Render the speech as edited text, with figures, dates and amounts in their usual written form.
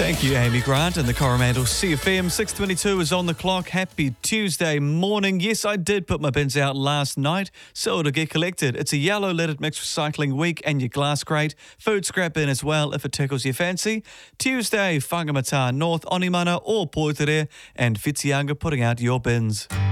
Thank you, Amy Grant, and the Coromandel CFM 6:22 is on the clock. Happy Tuesday morning. Yes, I did put my bins out last night, so it'll get collected. It's a yellow leaded mixed recycling week, and your glass crate, food scrap bin as well if it tickles your fancy. Tuesday, Whangamata North, Onimana or Poitere and Whitianga putting out your bins.